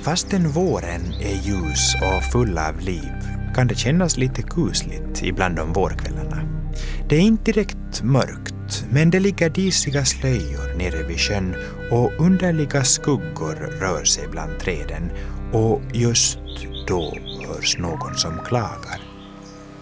Fastän våren är ljus och full av liv kan det kännas lite kusligt ibland de vårkvällarna. Det är inte direkt mörkt, men det ligger disiga slöjor nere vid sjön och underliga skuggor rör sig bland träden och just då hörs någon som klagar.